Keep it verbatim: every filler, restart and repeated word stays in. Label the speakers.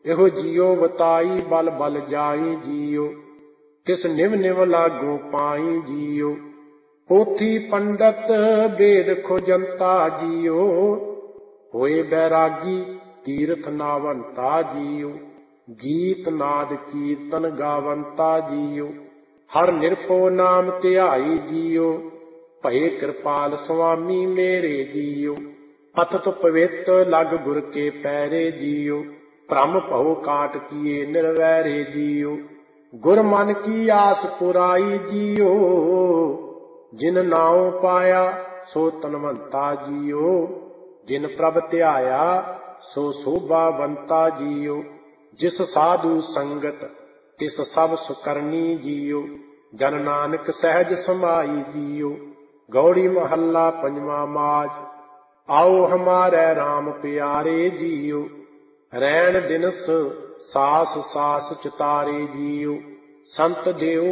Speaker 1: ਇਹੋ ਜੀਓ ਵਤਾਈ ਬਲ ਬਲ ਜਾਈ ਜੀਓ, ਤਿਸ ਨਿਵ ਨਿਵ ਲਾਗੂ ਪਾਈ ਜੀਓ। ਪੋਥੀ ਪੰਡਤ ਵੇਦ ਖੋਜੰਤਾ ਜੀਓ, ਹੋਏ ਬੈਰਾਗੀ ਤੀਰਥ ਨਾਵੰਤਾ ਜੀਓ। ਗੀਤ ਨਾਦ ਕੀਰਤਨ ਗਾਵੰਤਾ ਜੀਓ, ਹਰ ਨਿਰਭਉ ਨਾਮ ਧਿਆਈ ਜੀਓ। ਭਏ ਕਿਰਪਾਲ ਸੁਆਮੀ ਮੇਰੇ ਜੀਓ, ਪਤਿਤ ਪਵਿੱਤ ਲਗ ਗੁਰ ਕੇ ਪੈਰੇ ਜੀਓ। ਭ੍ਰਮ ਭਉ ਕਾਟ ਕੀਏ ਨਿਰਵੈਰੇ ਜੀਓ, ਗੁਰ ਮਨ ਕੀ ਆਸ ਪੁਰਾਈ ਜੀਓ। ਜਿਨ ਨਾਉ ਪਾਇਆ ਸੋ ਤਨਵੰਤਾ ਜੀਓ, ਜਿਨ ਪ੍ਰਭ ਧਿਆਇਆ ਸੋ ਸੋਭਾਵੰਤਾ ਜੀਓ। ਜਿਸ ਸਾਧੂ ਸੰਗਤ ਤਿਸ ਸਭ ਸੁਕਰਨੀ ਜੀਓ, ਜਨ ਨਾਨਕ ਸਹਿਜ ਸਮਾਈ ਜੀਓ। ਗੌੜੀ ਮਹੱਲਾ ਪੰਜਵਾਂ ਮਾਝ। ਆਓ ਹਮਾਰੇ RAM ਪਿਆਰੇ ਜੀਓ, ਰੈਣ ਦਿਨਸ ਸਾਸ ਸਾਸ ਚਿਤਾਰੇ ਜੀਓ। ਸੰਤ ਦੇਉ